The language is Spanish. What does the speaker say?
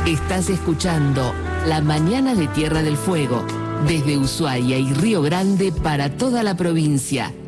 Estás escuchando La Mañana de Tierra del Fuego, desde Ushuaia y Río Grande para toda la provincia.